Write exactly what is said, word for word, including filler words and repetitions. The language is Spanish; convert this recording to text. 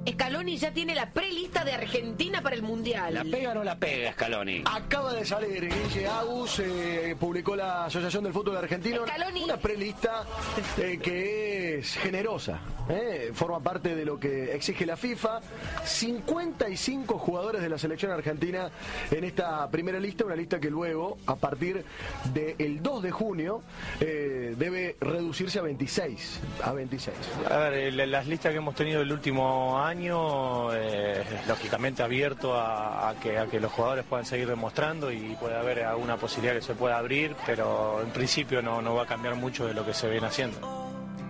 Scaloni ya tiene la prelista de Argentina para el Mundial. ¿La pega o no la pega, Scaloni? Acaba de salir, Guille Agus, eh, publicó la Asociación del Fútbol Argentino Scaloni. una prelista eh, que es generosa, eh, forma parte de lo que exige la FIFA. cincuenta y cinco jugadores de la selección argentina en esta primera lista, una lista que luego, a partir del dos de junio, eh, debe reducirse a veintiséis. A veintiséis. A ver, las listas que hemos tenido el último año, eh, lógicamente abierto a, a, que, a que los jugadores puedan seguir demostrando y puede haber alguna posibilidad que se pueda abrir, pero en principio no, no va a cambiar mucho de lo que se viene haciendo.